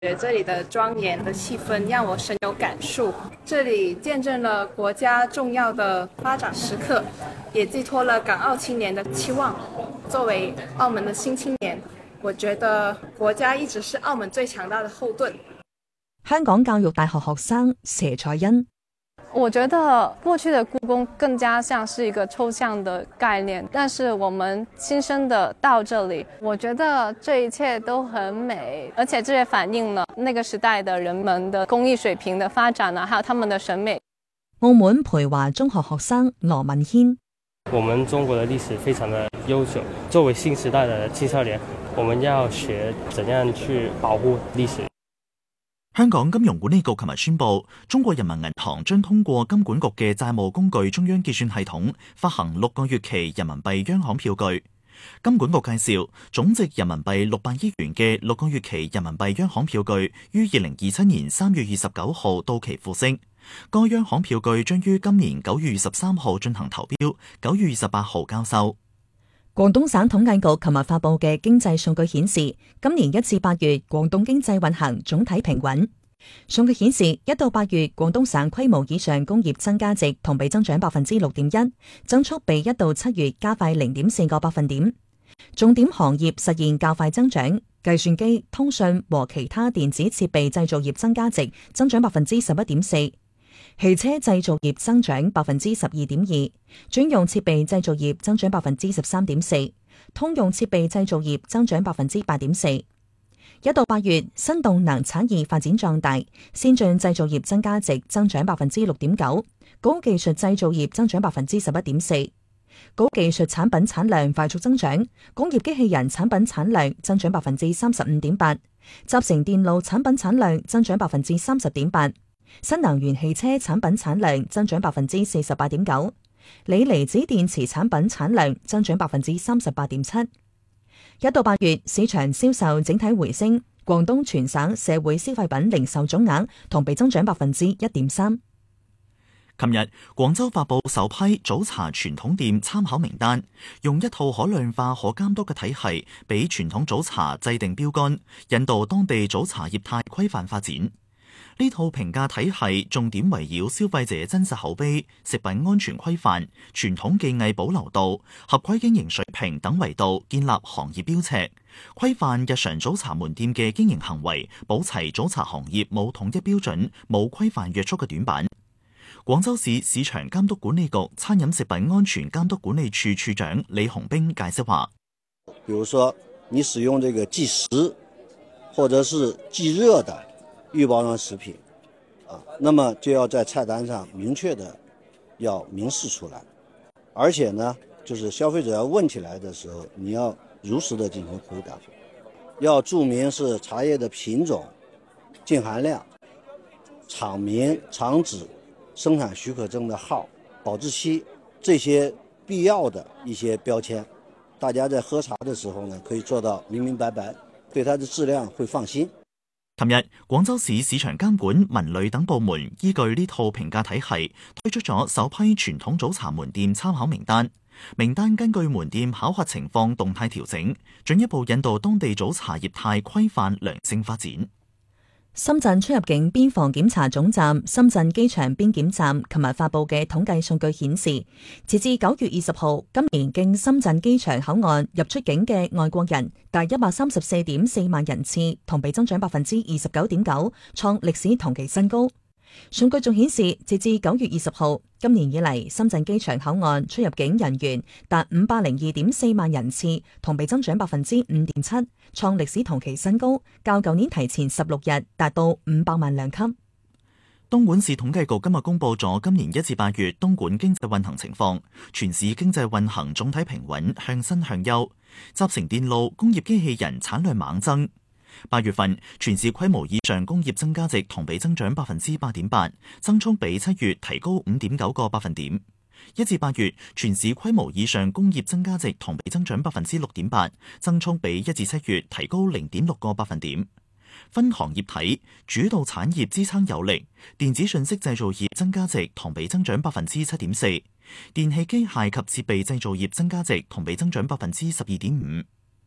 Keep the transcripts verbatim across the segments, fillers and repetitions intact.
觉得这里的庄严的气氛让我深有感触，这里见证了国家重要的发展时刻，也寄托了港澳青年的期望。作为澳門的新青年，我覺得國家一直是澳門最強大的後盾。 香港教育大學學生佘彩欣， 我覺得過去的故宮更加像是一個抽象的概念，但是我們親身的到這裡，我覺得這一切都很美，而且這也反映了那個時代的人們的工藝水平的發展啊，還有他們的審美。 澳門培華中學學生羅文軒， 我們中國的歷史非常的悠久，作為新時代的青少年，我們要學怎樣去保護歷史。 香港金融管理局琴日宣布，中國人民銀行將通過金管局嘅債務工具中央結算系統發行六個月期人民幣央行票據。金管局介紹，總值人民幣六百億元嘅六個月期人民幣央行票據於二零二七年三月二十九號到期付息。該央行票據將於今年九月二十三號進行投標，九月二十八號交收。 廣東省統計局琴日發佈嘅經濟數據顯示，今年一至八月廣東經濟運行總體平穩。數據顯示，一到八月廣東省規模以上工業增加值同比增長百分之六點一，增速比一到七月加快零點四個百分點。重點行業實現較快增長，計算機、通訊和其他電子設備製造業增加值增長百分之十一點四。汽車製造業增長百分之十二點二，專用設備製造業增長百分之十三點四，通用設備製造業增長百分之八點四。一到八月，新動能產業發展壯大，先進製造業增加值增長百分之六點九，高技術製造業增長百分之十一點四，高技術產品產量快速增長，工業機器人產品產量增長百分之三十五點八，集成電路產品產量增長百分之三十點八。新能源汽車產品產量增長百分之四十八點九，鋰離子電池產品產量增長百分之三十八點七。一到八月，市場銷售整體回升，廣東全省社會消費品零售總額同比增長百分之一點三。 琴日，廣州發布首批早茶傳統店參考名單，用一套可量化可監督嘅體系，俾傳統早茶制定標杆，引導當地早茶業態規範發展。呢套評價體系重點圍繞消費者真實口碑、食品安全規範、傳統技藝保留度、合規經營水平等維度建立行業標尺，規範日常早茶門店嘅經營行為，補齊早茶行業冇統一標準、冇規範約束嘅短板。廣州市市場監督管理局餐飲食品安全監督管理處處長李洪兵解釋話， 比如說你使用這個即食或者是即熱的預包裝食品啊，那麼就要在菜單上明確的要明示出來，而且呢，就是消費者要問起來的時候，你要如實的進行回答，要注明是茶葉的品種、淨含量、廠名、廠址、生產許可證的號、保質期這些必要的一些標籤，大家在喝茶的時候呢，可以做到明明白白，對它的質量會放心。 琴日，廣州市市場監管、文旅等部門依據呢套評價體系，推出咗首批傳統早茶門店參考名單。名單根據門店考核情況動態調整，進一步引導當地早茶業態規範良性發展。 深圳出入境邊防檢查總站、深圳機場邊檢站琴日發布嘅統計數據顯示，截至九月二十號，今年經深圳機場口岸入出境嘅外國人達一百三十四點四萬人次，同比增長百分之二十九點九，創歷史同期新高。數據仲顯示，截至九月二十號，今年以嚟深圳機場口岸出入境人員達五百零二點四萬人次，同比增長百分之五點七，創歷史同期新高，較舊年提前十六日達到五百萬兩級。 東莞市統計局今日公布咗今年一至八月東莞經濟運行情況，全市經濟運行總體平穩，向新向優，集成電路、工業機器人產量猛增。八月份全市規模以上工業增加值同比增長百分之八點八，增速比七月提高五點九個百分點。一至八月全市規模以上工業增加值同比增長百分之六點八，增速比一至七月提高零點六個百分點。分行業睇，主導產業支撐有力，電子信息製造業增加值同比增長百分之七點四，電氣機械及設備製造業增加值同比增長百分之十二點五。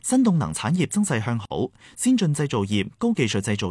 新動能產業增勢向好，先進製造業、高技術製造